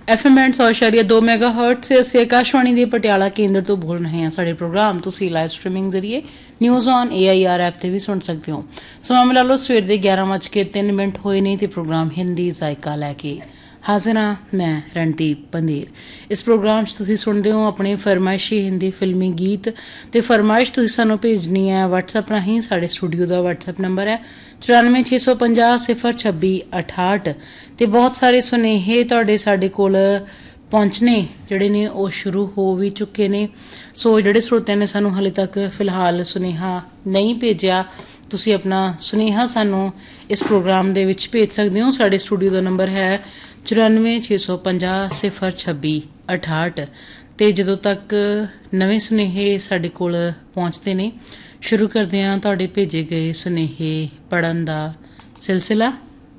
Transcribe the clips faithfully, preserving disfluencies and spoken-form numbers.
F M and सौ इशारिया दो mega hurt से ਅਸੀਂ ਆਕਾਸ਼ਵਾਣੀ ਦੇ ਪਟਿਆਲਾ ਕੇਂਦਰ ਤੋਂ ਬੋਲ ਰਹੇ ਹਾਂ। ਸਾਡੇ ਪ੍ਰੋਗਰਾਮ ਤੁਸੀਂ ਲਾਈਵ ਸਟ੍ਰੀਮਿੰਗ ਜ਼ਰੀਏ news on A I R app ਤੇ ਵੀ ਸੁਣ ਸਕਦੇ ਹੋ। ਸਮਾਂ ਮਿਲਾ ਲਓ ਸਵੇਰ ਦੇ ਗਿਆਰਾਂ ਵੱਜ ਕੇ ਤਿੰਨ ਮਿੰਟ ਹੋਏ ਨੇ ਤੇ ਪ੍ਰੋਗਰਾਮ ਹਿੰਦੀ ਜ਼ਾਇਕਾ ਲੈ ਕੇ ਹਾਜ਼ਰ ਹਾਂ ਮੈਂ ਰਣਦੀਪ ਪੰਧੇਰ। ਇਸ ਪ੍ਰੋਗਰਾਮ 'ਚ ਤੁਸੀਂ ਸੁਣਦੇ ਹੋ ਆਪਣੇ ਫਰਮਾਇਸ਼ੀ ਹਿੰਦੀ ਫਿਲਮੀ ਗੀਤ ਤੇ ਫਰਮਾਇਸ਼ ਤੁਸੀਂ ਸਾਨੂੰ ਭੇਜਣੀ ਹੈ ਵਟਸਐਪ ਰਾਹੀਂ। ਸਾਡੇ ਸਟੂਡੀਓ ਦਾ ਵਟਸਐਪ ਨੰਬਰ ਹੈ ਚੁਰਾਨਵੇਂ ਛੇ ਸੌ ਪੰਜਾਹ ਸਿਫਰ ਛੱਬੀ ਅਠਾਹਠ ਤੇ ਬਹੁਤ ਸਾਰੇ ਸੁਨੇਹੇ ਤੁਹਾਡੇ ਸਾਡੇ ਕੋਲ ਪਹੁੰਚਣੇ ਜਿਹੜੇ ਨੇ ਉਹ ਸ਼ੁਰੂ ਹੋ ਵੀ ਚੁੱਕੇ ਨੇ। ਸੋ ਜਿਹੜੇ ਸਰੋਤਿਆਂ ਨੇ ਸਾਨੂੰ ਹਾਲੇ ਤੱਕ ਫਿਲਹਾਲ ਸੁਨੇਹਾ ਨਹੀਂ ਭੇਜਿਆ, ਤੁਸੀਂ ਆਪਣਾ ਸੁਨੇਹਾ ਸਾਨੂੰ ਇਸ ਪ੍ਰੋਗਰਾਮ ਦੇ ਵਿੱਚ ਭੇਜ ਸਕਦੇ ਹੋ। ਸਾਡੇ ਸਟੂਡੀਓ ਦਾ ਨੰਬਰ ਹੈ ਚੁਰਾਨਵੇਂ ਛੇ ਸੌ ਪੰਜਾਹ ਸਿਫਰ ਛੱਬੀ ਅਠਾਹਠ ਤੇ ਜਦੋਂ ਤੱਕ ਨਵੇਂ ਸੁਨੇਹੇ ਸਾਡੇ ਕੋਲ ਪਹੁੰਚਦੇ ਨੇ ਸ਼ੁਰੂ ਕਰਦੇ ਹਾਂ ਤੁਹਾਡੇ ਭੇਜੇ ਗਏ ਸੁਨੇਹੇ ਪੜ੍ਹਨ ਦਾ ਸਿਲਸਿਲਾ।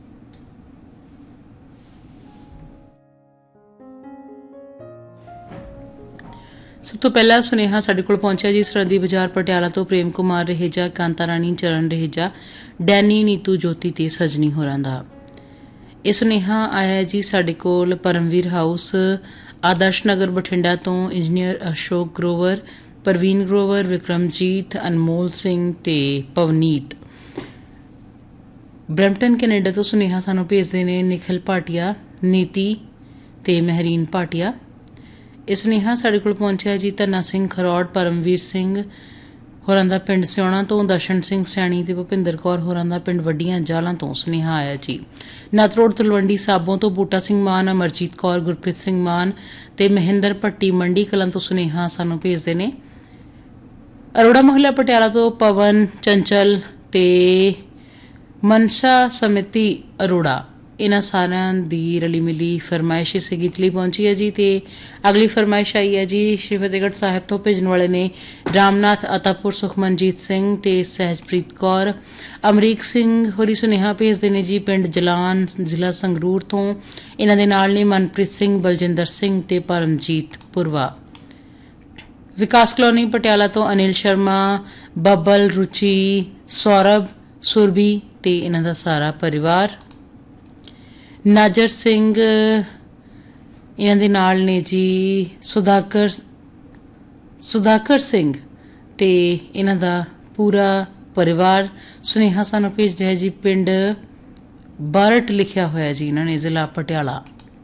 ਸਭ ਤੋਂ ਪਹਿਲਾ ਸੁਨੇਹਾ ਸਾਡੇ ਕੋਲ ਪਹੁੰਚਿਆ ਜੀ ਸਰਹੱਦੀ ਬਾਜ਼ਾਰ ਪਟਿਆਲਾ ਤੋਂ ਪ੍ਰੇਮ ਕੁਮਾਰ ਰਹੇਜਾ, ਕਾਂਤਾ ਰਾਣੀ, ਚਰਨ ਰਹੇਜਾ, ਡੈਨੀ, ਨੀਤੂ, ਜੋਤੀ ਤੇ ਸਜਨੀ ਹੋਰਾਂ ਦਾ। ਇਹ ਸੁਨੇਹਾ ਆਇਆ ਜੀ ਸਾਡੇ ਕੋਲ ਪਰਮਵੀਰ ਹਾਊਸ ਆਦਰਸ਼ ਨਗਰ ਬਠਿੰਡਾ ਤੋਂ ਇੰਜੀਨੀਅਰ ਅਸ਼ੋਕ ਗਰੋਵਰ, ਪ੍ਰਵੀਨ ਗਰੋਵਰ, ਵਿਕਰਮਜੀਤ, ਅਨਮੋਲ ਸਿੰਘ ਤੇ ਪਵਨੀਤ। ਬਰੈਂਪਟਨ ਕੈਨੇਡਾ ਤੋਂ ਸੁਨੇਹਾ ਸਾਨੂੰ ਭੇਜਦੇ ਨੇ ਨਿਖਿਲ ਭਾਟੀਆ, ਨੀਤੀ ਤੇ ਮਹਿਰੀਨ ਭਾਟੀਆ। ਇਹ ਸੁਨੇਹਾ ਸਾਡੇ ਕੋਲ ਪਹੁੰਚਿਆ ਜੀ ਧੰਨਾ ਸਿੰਘ ਖਰੋੜ, ਪਰਮਵੀਰ ਸਿੰਘ ਹੋਰਾਂ ਦਾ ਪਿੰਡ ਸਿਉਣਾ ਤੋਂ, ਦਰਸ਼ਨ ਸਿੰਘ ਸੈਣੀ ਤੇ ਭੁਪਿੰਦਰ ਕੌਰ ਹੋਰਾਂ ਦਾ ਪਿੰਡ ਵੱਡੀਆਂ ਜਾਲਾਂ ਤੋਂ ਸੁਨੇਹਾ ਆਇਆ ਜੀ। ਨੱਤ ਰੋਡ ਤਲਵੰਡੀ ਸਾਬੋਂ ਤੋਂ ਬੂਟਾ ਸਿੰਘ ਮਾਨ, ਅਮਰਜੀਤ ਕੌਰ, ਗੁਰਪ੍ਰੀਤ ਸਿੰਘ ਮਾਨ ਤੇ ਮਹਿੰਦਰ ਭੱਟੀ ਮੰਡੀ ਕਲਾਂ ਤੋਂ ਸੁਨੇਹਾ ਸਾਨੂੰ ਭੇਜਦੇ ਨੇ। ਅਰੋੜਾ ਮਹੱਲਾ ਪਟਿਆਲਾ ਤੋਂ ਪਵਨ, ਚੰਚਲ ਤੇ ਮਨਸ਼ਾ ਸਮਿਤੀ ਅਰੋੜਾ, ਇਹਨਾਂ ਸਾਰਿਆਂ ਦੀ ਰਲੀ ਮਿਲੀ ਫਰਮਾਇਸ਼ ਇਸ ਗੀਤ ਲਈ ਪਹੁੰਚੀ ਹੈ ਜੀ। ਤੇ ਅਗਲੀ ਫਰਮਾਇਸ਼ ਆਈ ਹੈ ਜੀ ਸ਼੍ਰੀ ਫਤਿਹਗੜ੍ਹ ਸਾਹਿਬ ਤੋਂ, ਭੇਜਣ ਵਾਲੇ ਨੇ ਰਾਮਨਾਥ, ਅਤਾਪੁਰ, ਸੁਖਮਨਜੀਤ ਸਿੰਘ ਤੇ ਸਹਿਜਪ੍ਰੀਤ ਕੌਰ। ਅਮਰੀਕ ਸਿੰਘ ਹੋਰੀ ਸੁਨੇਹਾ ਭੇਜਦੇ ਨੇ ਜੀ ਪਿੰਡ ਜਲਾਨ, ਜ਼ਿਲ੍ਹਾ ਸੰਗਰੂਰ ਤੋਂ। ਇਹਨਾਂ ਦੇ ਨਾਲ ਨੇ ਮਨਪ੍ਰੀਤ ਸਿੰਘ, ਬਲਜਿੰਦਰ ਸਿੰਘ ਤੇ ਪਰਮਜੀਤ ਪੁਰਵਾ। ਵਿਕਾਸ ਕਲੋਨੀ ਪਟਿਆਲਾ ਤੋਂ ਅਨਿਲ ਸ਼ਰਮਾ, ਬੱਬਲ, ਰੁਚੀ, ਸੌਰਭ, ਸੁਰਭੀ ਤੇ ਇਹਨਾਂ ਦਾ ਸਾਰਾ ਪਰਿਵਾਰ। ਨਾਜਰ ਸਿੰਘ ਇਹਨਾਂ ਦੇ ਨਾਲ ਨੇ ਜੀ ਸੁਧਾਕਰ ਸੁਧਾਕਰ ਸਿੰਘ ਤੇ ਇਹਨਾਂ ਦਾ ਪੂਰਾ ਪਰਿਵਾਰ। ਸੁਨੇਹਾ ਸਾਨੂੰ ਭੇਜ ਰਿਹਾ ਜੀ ਪਿੰਡ ਬਾਰਟ ਲਿਖਿਆ ਹੋਇਆ ਜੀ ਇਹਨਾਂ ਨੇ, ਜ਼ਿਲ੍ਹਾ ਪਟਿਆਲਾ।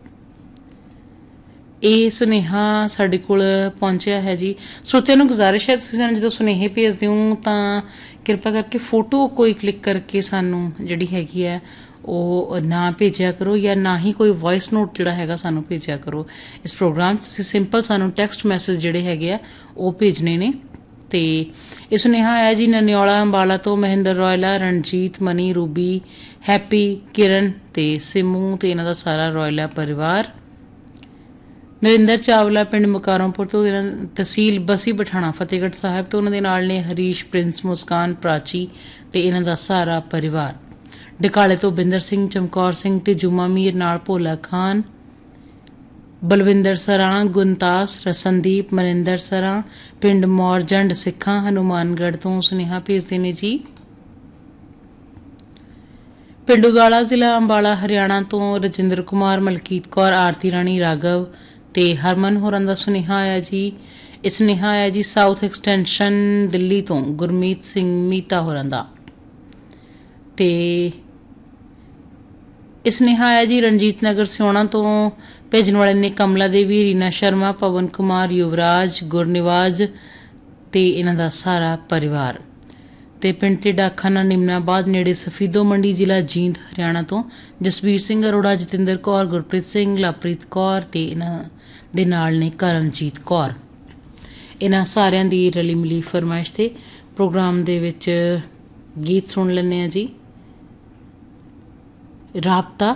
ਇਹ ਸੁਨੇਹਾ ਸਾਡੇ ਕੋਲ ਪਹੁੰਚਿਆ ਹੈ ਜੀ। ਸਰੋਤਿਆਂ ਨੂੰ ਗੁਜ਼ਾਰਿਸ਼ ਹੈ ਤੁਸੀਂ ਸਾਨੂੰ ਜਦੋਂ ਸੁਨੇਹੇ ਭੇਜਦੇ ਹੋ ਤਾਂ ਕਿਰਪਾ ਕਰਕੇ ਫੋਟੋ ਕੋਈ ਕਲਿੱਕ ਕਰਕੇ ਸਾਨੂੰ ਜਿਹੜੀ ਹੈਗੀ ਹੈ ਉਹ ਨਾ ਭੇਜਿਆ ਕਰੋ ਜਾਂ ਨਾ ਹੀ ਕੋਈ ਵੋਇਸ ਨੋਟ ਜਿਹੜਾ ਹੈਗਾ ਸਾਨੂੰ ਭੇਜਿਆ ਕਰੋ। ਇਸ ਪ੍ਰੋਗਰਾਮ 'ਚ ਤੁਸੀਂ ਸਿੰਪਲ ਸਾਨੂੰ ਟੈਕਸਟ ਮੈਸੇਜ ਜਿਹੜੇ ਹੈਗੇ ਆ ਉਹ ਭੇਜਣੇ ਨੇ। ਤੇ ਇਹ ਸੁਨੇਹਾ ਆਇਆ ਜੀ ਨਨਿਓਲਾ ਅੰਬਾਲਾ ਤੋਂ, Mahinder ਰੋਇਲਾ, Ranjit, money, Ruby, happy, ਕਿਰਨ ਤੇ ਸਿਮੂ ਤੇ ਇਹਨਾਂ ਦਾ ਸਾਰਾ ਰੋਇਲਾ ਪਰਿਵਾਰ। ਨਰਿੰਦਰ ਚਾਵਲਾ ਪਿੰਡ ਮੁਕਾਰਮਪੁਰ ਤੋਂ, ਤਹਿਸੀਲ ਬਸੀ ਪਠਾਣਾ, ਫਤਿਹਗੜ੍ਹ ਸਾਹਿਬ ਤੋਂ। ਉਹਨਾਂ ਦੇ ਨਾਲ ਨੇ ਹਰੀਸ਼, ਪ੍ਰਿੰਸ, ਮੁਸਕਾਨ, ਪ੍ਰਾਚੀ ਤੇ ਇਹਨਾਂ ਦਾ ਸਾਰਾ ਪਰਿਵਾਰ। ਡਕਾਲੇ ਤੋਂ ਬਿੰਦਰ ਸਿੰਘ, ਚਮਕੌਰ ਸਿੰਘ ਤੇ ਜੁਮਾ ਮੀਰ, ਨਾਲ ਭੋਲਾ ਖਾਨ, ਬਲਵਿੰਦਰ ਸਰਾਂ, ਗੁਨਤਾਸ, ਰਸਨਦੀਪ, ਮਨਿੰਦਰ ਸਰਾਂ, ਪਿੰਡ ਮੌਰਜੰਡ ਸਿੱਖਾਂ, ਹਨੂਮਾਨਗੜ੍ਹ ਤੋਂ ਸੁਨੇਹਾ ਭੇਜਦੇ ਨੇ ਜੀ। ਪਿੰਡੂਗਾਲਾ ਜ਼ਿਲ੍ਹਾ ਅੰਬਾਲਾ ਹਰਿਆਣਾ ਤੋਂ ਰਜਿੰਦਰ ਕੁਮਾਰ, ਮਲਕੀਤ ਕੌਰ, ਆਰਤੀ ਰਾਣੀ, ਰਾਘਵ ਤੇ ਹਰਮਨ ਹੋਰਾਂ ਦਾ ਸੁਨੇਹਾ ਆਇਆ ਜੀ। ਇਹ ਸੁਨੇਹਾ ਆਇਆ ਜੀ ਸਾਊਥ ਐਕਸਟੈਂਸ਼ਨ ਦਿੱਲੀ ਤੋਂ ਗੁਰਮੀਤ ਸਿੰਘ ਮੀਤਾ ਹੋਰਾਂ ਦਾ। ਤੇ ਇਸ ਸੁਨੇਹਾ ਆਇਆ ਜੀ ਰਣਜੀਤ ਨਗਰ ਸਿਉਣਾ ਤੋਂ, ਭੇਜਣ ਵਾਲੇ ਨੇ ਕਮਲਾ ਦੇਵੀ, ਰੀਨਾ ਸ਼ਰਮਾ, ਪਵਨ ਕੁਮਾਰ, ਯੁਵਰਾਜ, ਗੁਰਨਿਵਾਜ ਤੇ ਇਹਨਾਂ ਦਾ ਸਾਰਾ ਪਰਿਵਾਰ। ਤੇ ਪਿੰਡ ਤੇ ਡਾਕਖਾਨਾ ਨਿਮਨਾਬਾਦ ਨੇੜੇ ਸਫੀਦੋ ਮੰਡੀ, ਜ਼ਿਲ੍ਹਾ ਜੀਂਦ, ਹਰਿਆਣਾ ਤੋਂ ਜਸਬੀਰ ਸਿੰਘ ਅਰੋੜਾ, ਜਤਿੰਦਰ ਕੌਰ, ਗੁਰਪ੍ਰੀਤ ਸਿੰਘ, ਲਵਪ੍ਰੀਤ ਕੌਰ ਤੇ ਇਹਨਾਂ ਦੇ ਨਾਲ ਨੇ ਕਰਮਜੀਤ ਕੌਰ। ਇਹਨਾਂ ਸਾਰਿਆਂ ਦੀ ਰਲੀ ਮਿਲੀ ਫਰਮਾਇਸ਼ ਤੇ ਪ੍ਰੋਗਰਾਮ ਦੇ ਵਿੱਚ ਗੀਤ ਸੁਣ ਲੈਂਦੇ ਹਾਂ ਜੀ। ਰਾਬਤਾ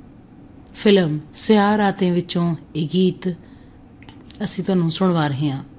ਫਿਲਮ ਸਿਆਹ ਰਾਤੇਂ ਵਿੱਚੋਂ ਇਹ ਗੀਤ ਅਸੀਂ ਤੁਹਾਨੂੰ ਸੁਣਵਾ ਰਹੇ ਹਾਂ।